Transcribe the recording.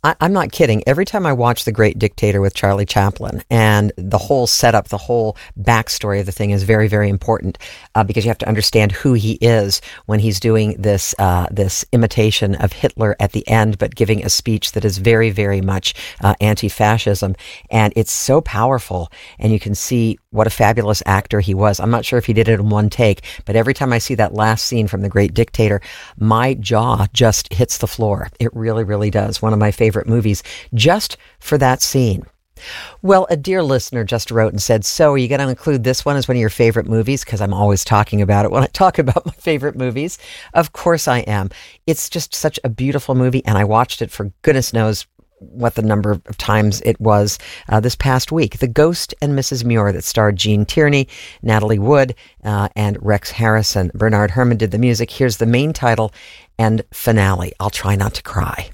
I'm not kidding. Every time I watch The Great Dictator with Charlie Chaplin, and the whole setup, the whole backstory of the thing is very, very important because you have to understand who he is when he's doing this imitation of Hitler at the end, but giving a speech that is very, very much anti-fascism. And it's so powerful, and you can see what a fabulous actor he was. I'm not sure if he did it in one take, but every time I see that last scene from The Great Dictator, my jaw just hits the floor. It really, really does. One of my favorite movies just for that scene. Well, a dear listener just wrote and said, so are you going to include this one as one of your favorite movies? Because I'm always talking about it when I talk about my favorite movies. Of course I am. It's just such a beautiful movie, and I watched it for goodness knows what the number of times it was this past week. The Ghost and Mrs. Muir, that starred Gene Tierney, Natalie Wood, and Rex Harrison. Bernard Herrmann did the music. Here's the main title and finale. I'll try not to cry.